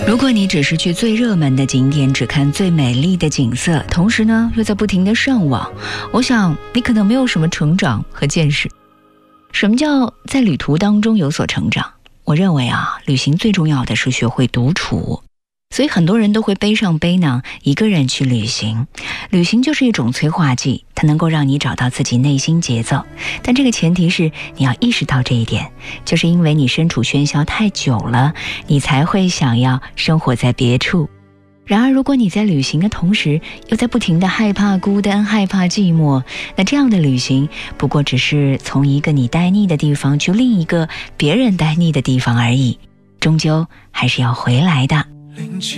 如果你只是去最热门的景点，只看最美丽的景色，同时呢又在不停地上网，我想你可能没有什么成长和见识。什么叫在旅途当中有所成长？我认为旅行最重要的是学会独处。所以很多人都会背上背囊，一个人去旅行。旅行就是一种催化剂，它能够让你找到自己内心节奏。但这个前提是你要意识到这一点，就是因为你身处喧嚣太久了，你才会想要生活在别处。然而如果你在旅行的同时又在不停地害怕孤单，害怕寂寞，那这样的旅行不过只是从一个你待腻的地方去另一个别人待腻的地方而已，终究还是要回来的。